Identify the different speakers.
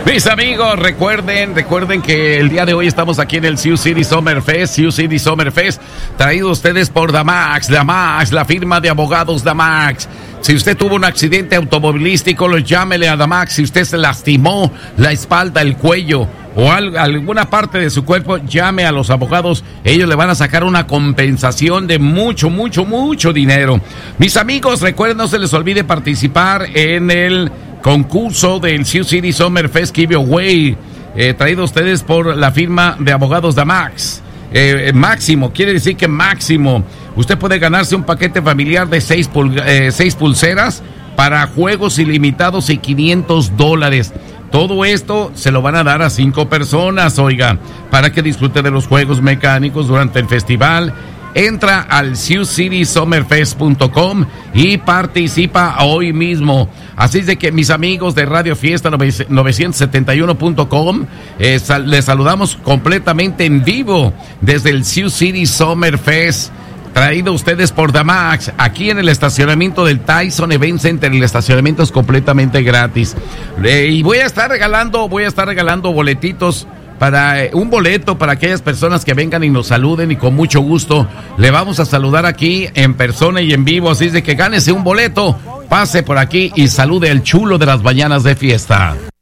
Speaker 1: Mis amigos, recuerden que el día de hoy estamos aquí en el Sioux City Summer Fest, traído ustedes por Damax, la firma de abogados Damax. Si usted tuvo un accidente automovilístico, llámele a Damax. Si usted se lastimó la espalda, el cuello o alguna parte de su cuerpo, llame a los abogados. Ellos le van a sacar una compensación de mucho dinero. Mis amigos, recuerden, no se les olvide participar en el concurso del Sioux City Summer Fest Giveaway, traído a ustedes por la firma de abogados Damax. Máximo, quiere decir que máximo. Usted puede ganarse un paquete familiar de 6 pulseras para juegos ilimitados y $500. Todo esto se lo van a dar a 5 personas, oiga, para que disfrute de los juegos mecánicos durante el festival. Entra al SiouxCitySummerFest.com y participa hoy mismo. Así es de que, mis amigos de Radio Fiesta 971.com, les saludamos completamente en vivo desde el Sioux City Summer Fest, traído a ustedes por Damax, aquí en el estacionamiento del Tyson Event Center. El estacionamiento es completamente gratis. Y voy a estar regalando boletitos. Un boleto para aquellas personas que vengan y nos saluden, y con mucho gusto le vamos a saludar aquí en persona y en vivo. Así es de que gánese un boleto, pase por aquí y salude al chulo de las mañanas de fiesta.